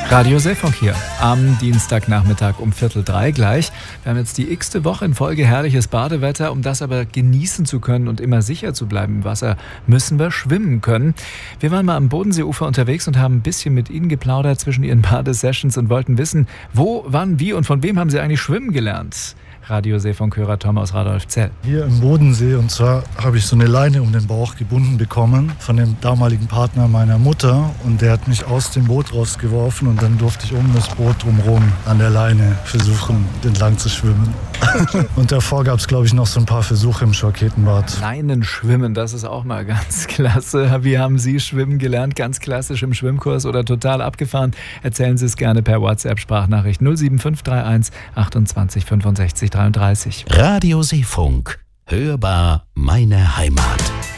Radio Seefunk hier am Dienstagnachmittag um 2:45 gleich. Wir haben jetzt die x-te Woche in Folge herrliches Badewetter. Um das aber genießen zu können und immer sicher zu bleiben im Wasser, müssen wir schwimmen können. Wir waren mal am Bodenseeufer unterwegs und haben ein bisschen mit Ihnen geplaudert zwischen Ihren Badesessions und wollten wissen, wo, wann, wie und von wem haben Sie eigentlich schwimmen gelernt? Radio Seefunk-Hörer Tom aus Radolfzell. Hier im Bodensee, und zwar habe ich so eine Leine um den Bauch gebunden bekommen von dem damaligen Partner meiner Mutter, und der hat mich aus dem Boot rausgeworfen und dann durfte ich um das Boot drumherum an der Leine versuchen, entlang zu schwimmen. Und davor gab es, glaube ich, noch so ein paar Versuche im Schorketenbad. Leinenschwimmen, das ist auch mal ganz klasse. Wie haben Sie schwimmen gelernt? Ganz klassisch im Schwimmkurs oder total abgefahren? Erzählen Sie es gerne per WhatsApp-Sprachnachricht 07531 28 65 33. Radio Seefunk. Hörbar meine Heimat.